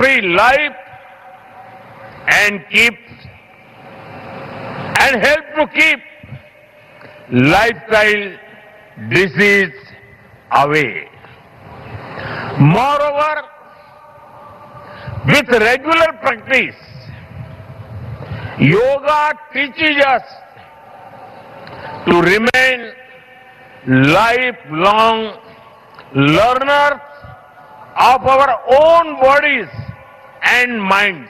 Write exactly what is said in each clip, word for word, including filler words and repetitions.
free life and keep and help to keep lifestyle disease away. Moreover, with regular practice, yoga teaches us to remain lifelong learners of our own bodies and minds.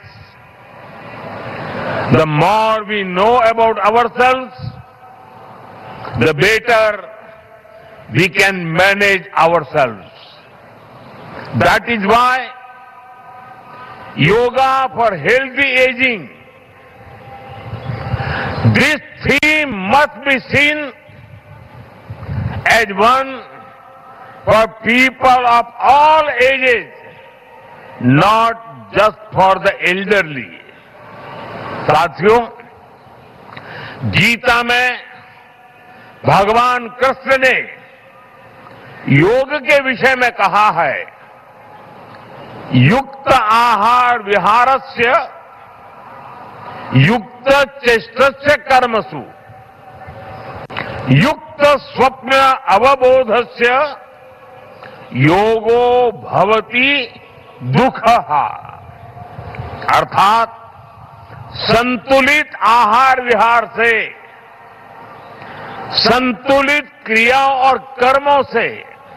The more we know about ourselves, the better we can manage ourselves. That is why yoga for healthy aging, this theme must be seen as one for people of all ages, not just for the elderly. साथियों, गीता में भगवान कृष्ण ने योग के विषय में कहा है, युक्त आहार विहारस्य युक्त चेष्टस्य कर्मसु युक्त स्वप्न अवबोधस्य योगो भवति दुःखः। अर्थात संतुलित आहार विहार से, संतुलित क्रियाओं और कर्मों से,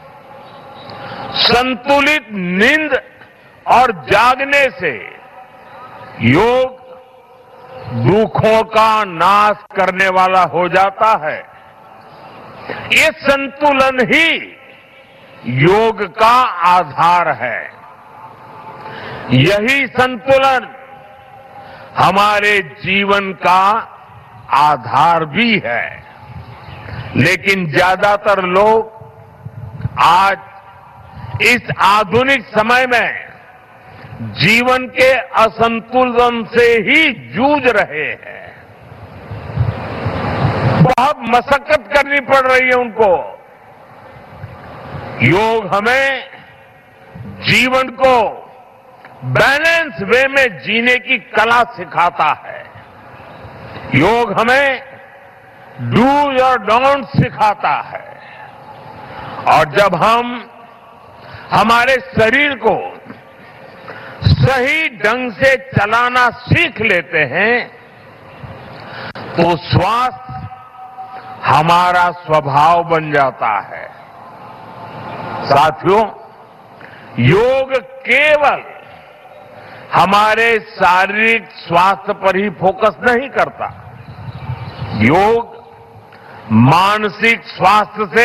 संतुलित नींद और जागने से योग दुखों का नाश करने वाला हो जाता है। ये संतुलन ही योग का आधार है। यही संतुलन हमारे जीवन का आधार भी है। लेकिन ज्यादातर लोग आज इस आधुनिक समय में जीवन के असंतुलन से ही जूझ रहे हैं। बहुत मशक्कत करनी पड़ रही है उनको। योग हमें जीवन को बैलेंस वे में जीने की कला सिखाता है। योग हमें डूज और डोंट सिखाता है। और जब हम हमारे शरीर को सही ढंग से चलाना सीख लेते हैं तो स्वास्थ्य हमारा स्वभाव बन जाता है। साथियों, योग केवल हमारे शारीरिक स्वास्थ्य पर ही फोकस नहीं करता। योग मानसिक स्वास्थ्य से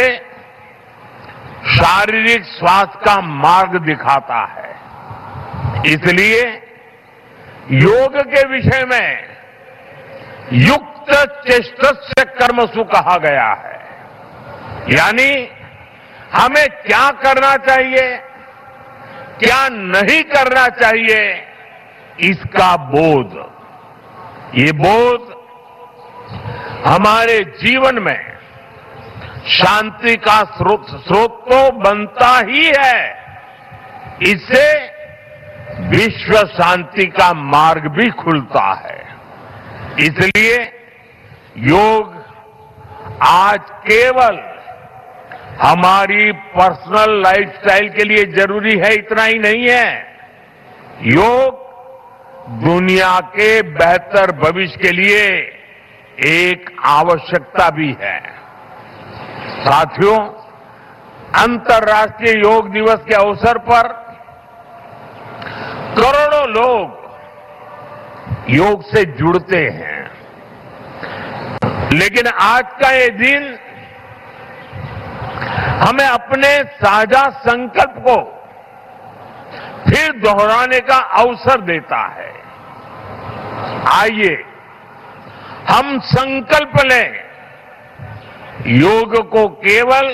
शारीरिक स्वास्थ्य का मार्ग दिखाता है। इसलिए योग के विषय में युक्त चेष्टस्य कर्मसु कहा गया है। यानी हमें क्या करना चाहिए, क्या नहीं करना चाहिए, इसका बोध। ये बोध हमारे जीवन में शांति का स्रोत स्रोत तो बनता ही है, इससे विश्व शांति का मार्ग भी खुलता है। इसलिए योग आज केवल हमारी पर्सनल लाइफस्टाइल के लिए जरूरी है इतना ही नहीं है। योग दुनिया के बेहतर भविष्य के लिए एक आवश्यकता भी है। साथियों, अंतर्राष्ट्रीय योग दिवस के अवसर पर करोड़ों लोग योग से जुड़ते हैं। लेकिन आज का ये दिन हमें अपने साझा संकल्प को फिर दोहराने का अवसर देता है। आइए हम संकल्प लें, योग को केवल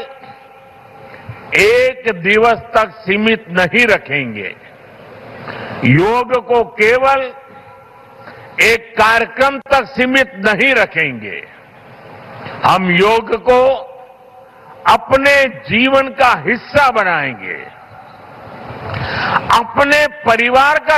एक दिवस तक सीमित नहीं रखेंगे। योग को केवल एक कार्यक्रम तक सीमित नहीं रखेंगे। हम योग को अपने जीवन का हिस्सा बनाएंगे, अपने परिवार का